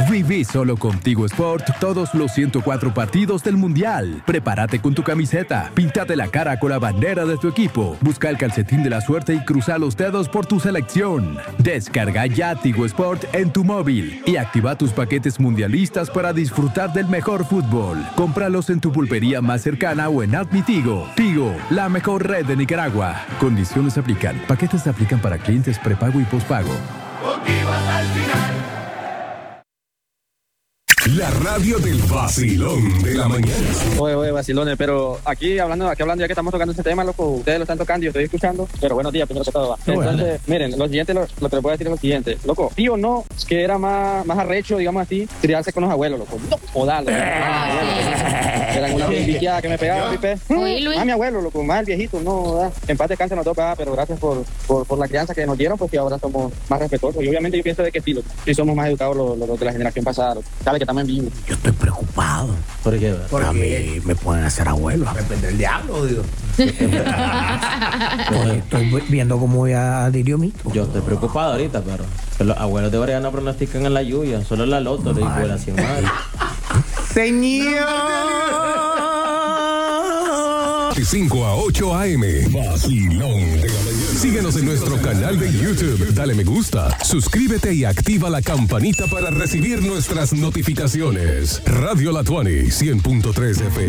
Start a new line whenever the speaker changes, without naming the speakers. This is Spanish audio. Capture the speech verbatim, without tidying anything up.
Viví solo con Tigo Sport todos los ciento cuatro partidos del Mundial. Prepárate con tu camiseta, píntate la cara con la bandera de tu equipo, busca el calcetín de la suerte y cruza los dedos por tu selección. Descarga ya Tigo Sport en tu móvil y activa tus paquetes mundialistas para disfrutar del mejor fútbol. Cómpralos en tu pulpería más cercana o en App Mi Tigo. Tigo, la mejor red de Nicaragua. Condiciones aplican. Paquetes se aplican para clientes prepago y pospago.
Contigo hasta el final.
La radio del vacilón de la mañana.
Oye, oye, vacilones, pero aquí hablando, aquí hablando, ya que estamos tocando este tema, loco, ustedes lo están tocando y yo estoy escuchando, pero buenos días, primero que todo. Entonces, bueno. Miren, lo siguiente, lo, lo que les voy a decir es lo siguiente, loco, sí o no, que era más, más arrecho, digamos así, criarse con los abuelos, loco, no, jodarlo. Eran una biquiada que me pegaba, Pipe. A mi abuelo, loco, más el viejito, no, ¿verdad? En paz descanse nos toca, pero gracias por, por, por la crianza que nos dieron, porque ahora somos más respetuosos. Y obviamente yo pienso de que sí, loco, sí somos más educados los, los de la generación pasada, loco. Sabe que también vimos.
Yo estoy preocupado.
¿Por qué?
Porque a mí me pueden hacer abuelo.
Depende del diablo, digo.
Estoy viendo cómo voy a adherir mí.
Yo estoy preocupado ahorita, pero que los abuelos de Oriana no pronostican en la lluvia, solo en la loto le digo la cien mal.
Señor.
De cinco a ocho a eme, vacilón de la mañana. Síguenos en nuestro canal de YouTube, dale me gusta, suscríbete y activa la campanita para recibir nuestras notificaciones. Radio La Tuani, cien punto tres F M.